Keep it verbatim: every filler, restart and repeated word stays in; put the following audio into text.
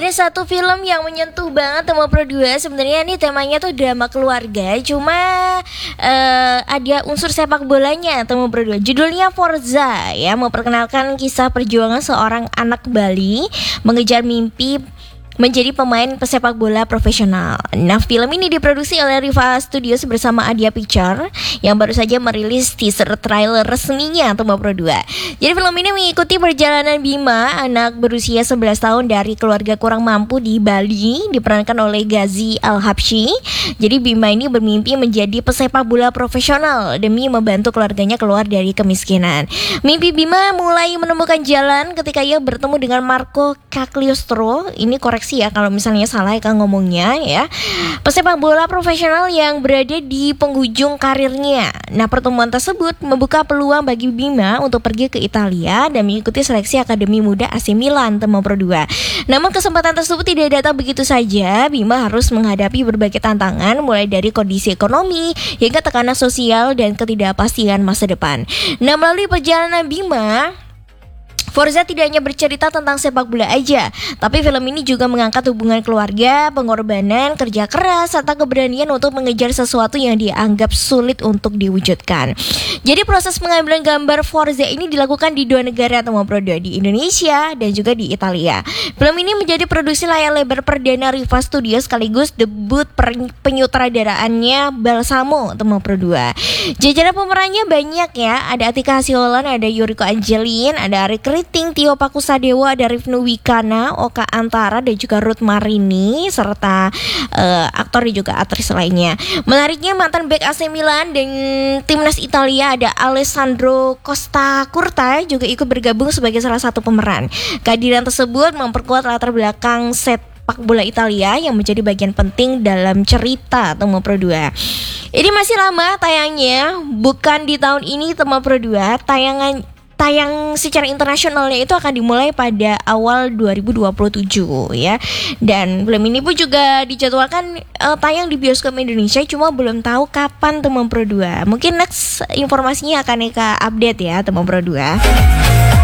Ada satu film yang menyentuh banget sama Pro dua. Sebenarnya ini temanya tuh drama keluarga, cuma uh, ada unsur sepak bolanya sama Pro dua. Judulnya Forza ya, memperkenalkan kisah perjuangan seorang anak Bali mengejar mimpi menjadi pemain pesepak bola profesional. Nah, film ini diproduksi oleh Riva Studios bersama Adia Picture yang baru saja merilis teaser trailer resminya untuk Pro dua. Jadi film ini mengikuti perjalanan Bima, anak berusia sebelas tahun dari keluarga kurang mampu di Bali, diperankan oleh Ghazi Al-Habsyi. Jadi Bima ini bermimpi menjadi pesepak bola profesional demi membantu keluarganya keluar dari kemiskinan. Mimpi Bima mulai menemukan jalan ketika ia bertemu dengan Marco Cagliostro. Ini koreksi ya kalau misalnya salah kan ngomongnya ya. Pesepak bola profesional yang berada di penghujung karirnya. Nah, pertemuan tersebut membuka peluang bagi Bima untuk pergi ke Italia dan mengikuti seleksi Akademi Muda A C Milan Pro dua. Namun kesempatan tersebut tidak datang begitu saja. Bima harus menghadapi berbagai tantangan mulai dari kondisi ekonomi hingga tekanan sosial dan ketidakpastian masa depan. Nah, melalui perjalanan Bima, Forza tidak hanya bercerita tentang sepak bola aja, tapi film ini juga mengangkat hubungan keluarga, pengorbanan, kerja keras, serta keberanian untuk mengejar sesuatu yang dianggap sulit untuk diwujudkan. Jadi proses pengambilan gambar Forza ini dilakukan di dua negara atau Pro dua, di Indonesia dan juga di Italia. Film ini menjadi produksi layar lebar perdana Riva Studios sekaligus debut penyutradaraannya Balsamo atau Pro dua. Jajaran pemerannya banyak ya, ada Atika Hasiholan, ada Yuriko Angelin, ada Ari Kriting, Tio Pakusadewo, ada Rifnu Wikana, Oka Antara, dan juga Ruth Marini, serta uh, aktor dan juga aktris lainnya. Menariknya, mantan bek A C Milan dan timnas Italia ada Alessandro Costa Curta juga ikut bergabung sebagai salah satu pemeran. Kehadiran tersebut memperkuat latar belakang sepak bola Italia yang menjadi bagian penting dalam cerita Temo Pro dua. Ini masih lama tayangnya, bukan di tahun ini Temo Pro dua. Tayangan Tayang secara internasionalnya itu akan dimulai pada awal dua ribu dua puluh tujuh ya. Dan film ini pun juga dijadwalkan uh, tayang di bioskop Indonesia, cuma belum tahu kapan Temo Pro dua. Mungkin next informasinya akan Eka update ya Temo Pro dua.